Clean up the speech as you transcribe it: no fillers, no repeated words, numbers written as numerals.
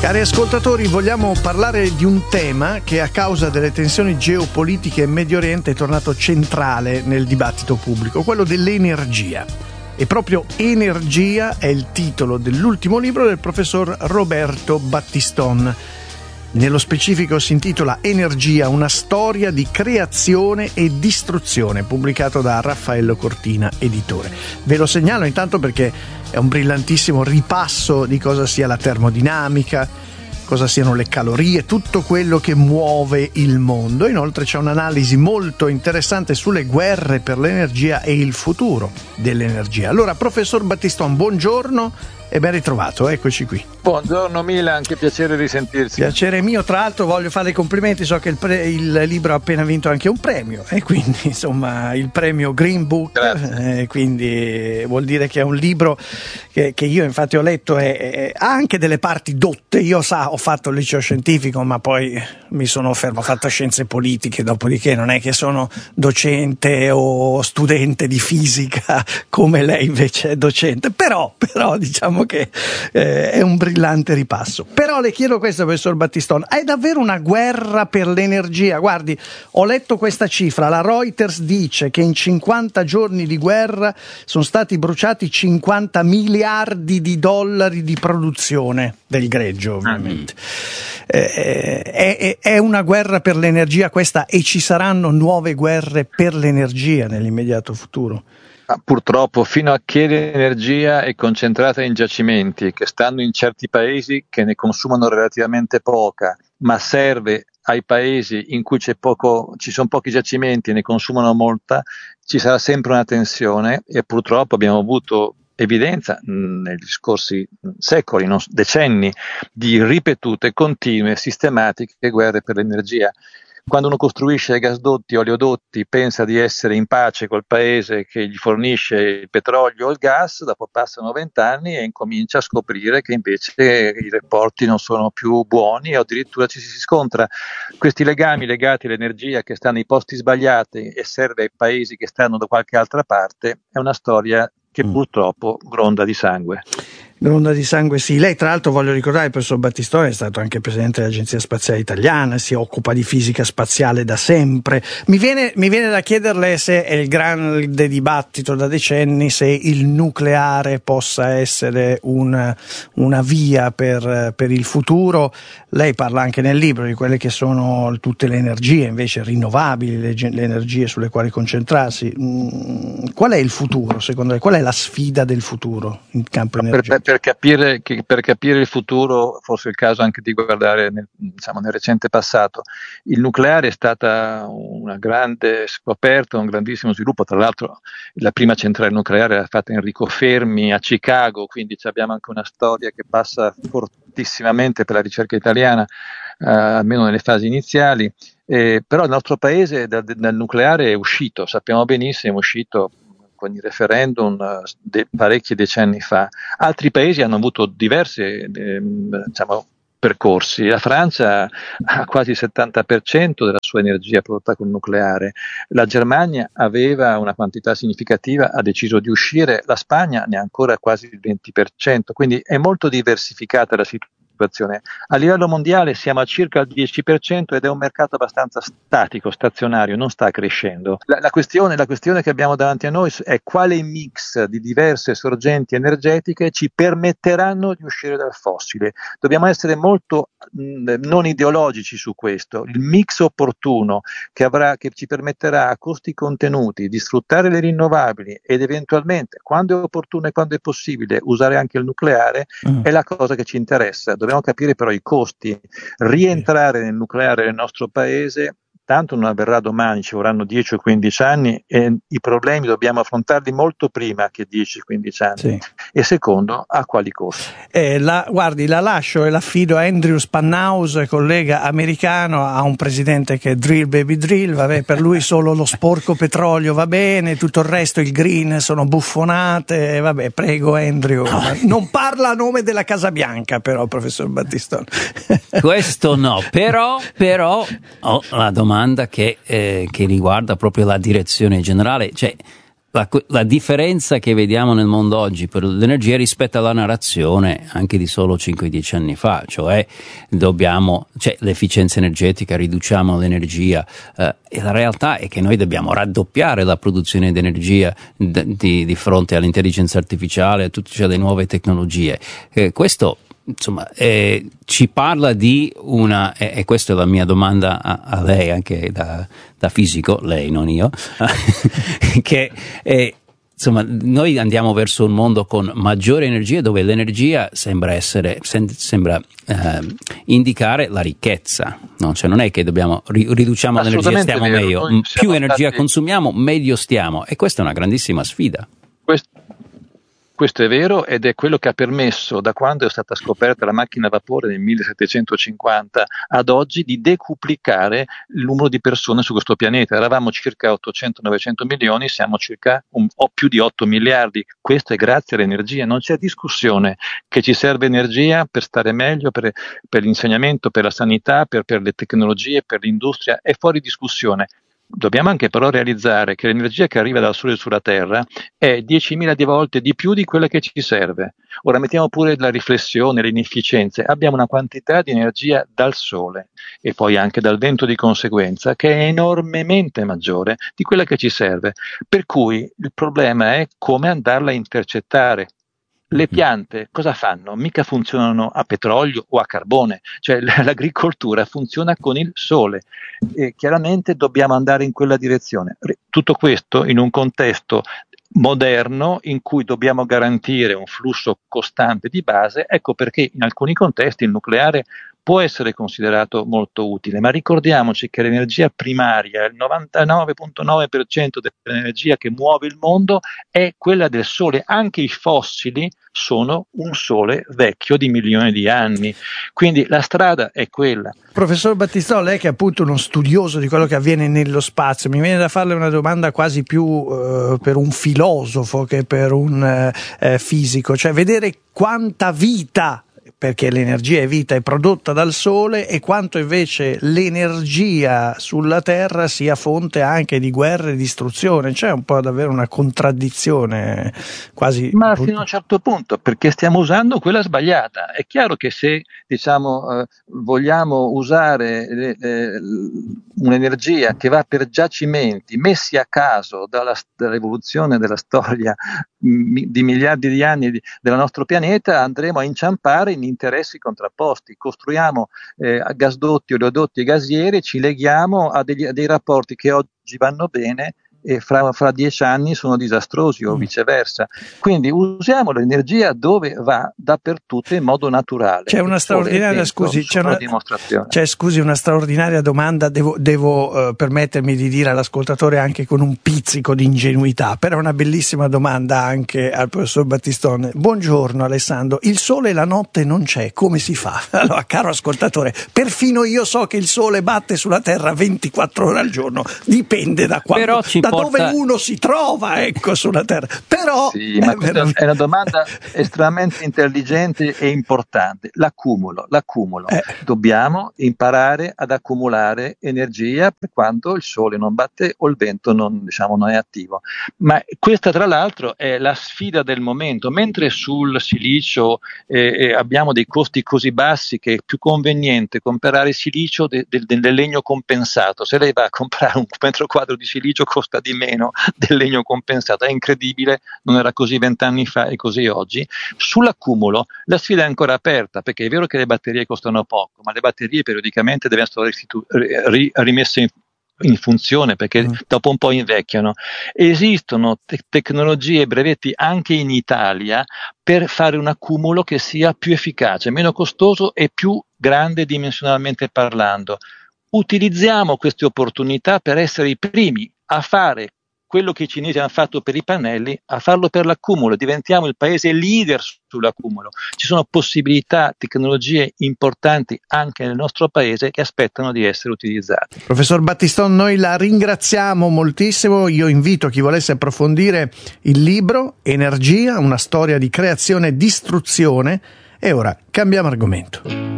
Cari ascoltatori, vogliamo parlare di un tema che a causa delle tensioni geopolitiche in Medio Oriente è tornato centrale nel dibattito pubblico, quello dell'energia. E proprio Energia è il titolo dell'ultimo libro del professor Roberto Battiston. Nello specifico si intitola Energia, una storia di creazione e distruzione, pubblicato da Raffaello Cortina, editore. Ve lo segnalo intanto perché è un brillantissimo ripasso di cosa sia la termodinamica, cosa siano le calorie, tutto quello che muove il mondo. Inoltre c'è un'analisi molto interessante sulle guerre per l'energia e il futuro dell'energia. Allora, professor Battiston, buongiorno e ben ritrovato, eccoci qui. Buongiorno Milan, che piacere risentirsi. Piacere mio, tra l'altro voglio fare i complimenti, so che il libro ha appena vinto anche un premio e quindi insomma il premio Green Book, quindi vuol dire che è un libro che io infatti ho letto e ha anche delle parti dotte. Io ho fatto il liceo scientifico ma poi mi sono fermo, ho fatto scienze politiche, dopodiché non è che sono docente o studente di fisica come lei invece è docente, però diciamo che è un brillante ripasso. Però le chiedo questo, professor Battiston, è davvero una guerra per l'energia? Guardi, ho letto questa cifra, la Reuters dice che in 50 giorni di guerra sono stati bruciati 50 miliardi di dollari di produzione del greggio, ovviamente. È una guerra per l'energia questa, e ci saranno nuove guerre per l'energia nell'immediato futuro? Purtroppo, fino a che l'energia è concentrata in giacimenti che stanno in certi paesi che ne consumano relativamente poca, ma serve ai paesi in cui ci sono pochi giacimenti e ne consumano molta, ci sarà sempre una tensione e purtroppo abbiamo avuto evidenza negli scorsi secoli, decenni, di ripetute, continue, sistematiche guerre per l'energia. Quando uno costruisce gasdotti, oleodotti, pensa di essere in pace col paese che gli fornisce il petrolio o il gas, dopo passano 20 anni e incomincia a scoprire che invece i rapporti non sono più buoni o addirittura ci si scontra. Questi legami legati all'energia che sta nei posti sbagliati e serve ai paesi che stanno da qualche altra parte è una storia che purtroppo gronda di sangue. Gronda di sangue, sì. Lei, tra l'altro, voglio ricordare, il professor Battistone è stato anche presidente dell'Agenzia Spaziale Italiana, si occupa di fisica spaziale da sempre. Mi viene da chiederle se è il grande dibattito da decenni se il nucleare possa essere una via per il futuro. Lei parla anche nel libro di quelle che sono tutte le energie invece rinnovabili, le energie sulle quali concentrarsi. Qual è il futuro, secondo lei? Qual è la sfida del futuro in campo energetico? Per capire il futuro, forse è il caso anche di guardare nel recente passato. Il nucleare è stata una grande scoperta, un grandissimo sviluppo. Tra l'altro la prima centrale nucleare l'ha fatta Enrico Fermi a Chicago, quindi abbiamo anche una storia che passa fortissimamente per la ricerca italiana, almeno nelle fasi iniziali. Però il nostro paese dal nucleare è uscito, sappiamo benissimo, è uscito con il referendum parecchi decenni fa. Altri paesi hanno avuto diversi percorsi. La Francia ha quasi il 70% della sua energia prodotta col nucleare, la Germania aveva una quantità significativa, ha deciso di uscire, la Spagna ne ha ancora quasi il 20%, quindi è molto diversificata la situazione. A livello mondiale siamo a circa il 10% ed è un mercato abbastanza statico, stazionario, non sta crescendo. La questione che abbiamo davanti a noi è quale mix di diverse sorgenti energetiche ci permetteranno di uscire dal fossile. Dobbiamo essere molto non ideologici su questo. Il mix opportuno che ci permetterà a costi contenuti di sfruttare le rinnovabili ed eventualmente, quando è opportuno e quando è possibile, usare anche il nucleare è la cosa che ci interessa. Dobbiamo capire però i costi. Rientrare nel nucleare nel nostro paese tanto non avverrà domani, ci vorranno 10 o 15 anni e i problemi dobbiamo affrontarli molto prima che 10-15 anni. Sì. E secondo, a quali costi? Guardi, la lascio e l'affido a Andrew Spanhaus, collega americano, ha un presidente che è drill baby drill, vabbè, per lui solo lo sporco petrolio va bene, tutto il resto, il green, sono buffonate, vabbè, prego Andrew. Non parla a nome della Casa Bianca però, professor Battistone. Questo no, però la domanda che riguarda proprio la direzione generale, cioè la differenza che vediamo nel mondo oggi per l'energia rispetto alla narrazione anche di solo 5-10 anni fa, cioè l'efficienza energetica, riduciamo l'energia, e la realtà è che noi dobbiamo raddoppiare la produzione di energia di fronte all'intelligenza artificiale, a tutte le nuove tecnologie. Questo insomma ci parla di e questa è la mia domanda a lei, anche da fisico, lei non io, che insomma noi andiamo verso un mondo con maggiore energia, dove l'energia sembra indicare la ricchezza, no? Cioè non è che dobbiamo riduciamo l'energia, stiamo meglio, più energia consumiamo meglio stiamo, e questa è una grandissima sfida. Questo è vero, ed è quello che ha permesso, da quando è stata scoperta la macchina a vapore nel 1750 ad oggi, di decuplicare il numero di persone su questo pianeta. Eravamo circa 800-900 milioni, siamo circa più di 8 miliardi. Questo è grazie all'energia, non c'è discussione che ci serve energia per stare meglio, per l'insegnamento, per la sanità, per le tecnologie, per l'industria, è fuori discussione. Dobbiamo anche però realizzare che l'energia che arriva dal Sole sulla Terra è 10.000 volte di più di quella che ci serve. Ora mettiamo pure la riflessione, le inefficienze. Abbiamo una quantità di energia dal Sole e poi anche dal vento di conseguenza che è enormemente maggiore di quella che ci serve. Per cui il problema è come andarla a intercettare. Le piante cosa fanno? Mica funzionano a petrolio o a carbone, cioè l'agricoltura funziona con il sole, e chiaramente dobbiamo andare in quella direzione. Tutto questo in un contesto moderno in cui dobbiamo garantire un flusso costante di base. Ecco perché in alcuni contesti il nucleare può essere considerato molto utile, ma ricordiamoci che l'energia primaria, il 99,9% dell'energia che muove il mondo è quella del sole. Anche i fossili sono un sole vecchio di milioni di anni, quindi la strada è quella. Professor Battistò, lei che è appunto uno studioso di quello che avviene nello spazio, mi viene da farle una domanda quasi più per un filosofo che per un fisico, cioè vedere quanta vita, perché l'energia è vita, è prodotta dal Sole, e quanto invece l'energia sulla Terra sia fonte anche di guerre e distruzione. C'è un po' davvero una contraddizione quasi. Ma fino a un certo punto, perché stiamo usando quella sbagliata. È chiaro che se vogliamo usare un'energia che va per giacimenti messi a caso dall'evoluzione della storia di miliardi di anni del nostro pianeta, andremo a inciampare in interessi contrapposti. Costruiamo gasdotti, oleodotti e gasieri, ci leghiamo a dei rapporti che oggi vanno bene e fra 10 anni sono disastrosi, o viceversa. Quindi usiamo l'energia dove va, dappertutto, in modo naturale. C'è una straordinaria, una straordinaria domanda, devo permettermi di dire all'ascoltatore, anche con un pizzico di ingenuità, però è una bellissima domanda anche al professor Battistone. Buongiorno Alessandro, il sole la notte non c'è, come si fa? Allora, caro ascoltatore, perfino io so che il sole batte sulla Terra 24 ore al giorno, dipende da quando, dove uno si trova, ecco, sulla Terra. Però sì, ma questa è una domanda estremamente intelligente e importante. L'accumulo. Dobbiamo imparare ad accumulare energia per quando il sole non batte o il vento non è attivo. Ma questa, tra l'altro, è la sfida del momento. Mentre sul silicio abbiamo dei costi così bassi che è più conveniente comprare silicio del legno compensato. Se lei va a comprare un metro quadro di silicio, costa di meno del legno compensato. È incredibile, non era così 20 anni fa e così oggi. Sull'accumulo la sfida è ancora aperta, perché è vero che le batterie costano poco, ma le batterie periodicamente devono essere rimesse in funzione, perché dopo un po' invecchiano. Esistono tecnologie e brevetti anche in Italia per fare un accumulo che sia più efficace, meno costoso e più grande dimensionalmente parlando. Utilizziamo queste opportunità per essere i primi a fare quello che i cinesi hanno fatto per i pannelli, a farlo per l'accumulo. Diventiamo il paese leader sull'accumulo. Ci sono possibilità, tecnologie importanti anche nel nostro paese che aspettano di essere utilizzate. Professor Battistone, noi la ringraziamo moltissimo. Io invito chi volesse approfondire il libro Energia, una storia di creazione e distruzione. E ora cambiamo argomento.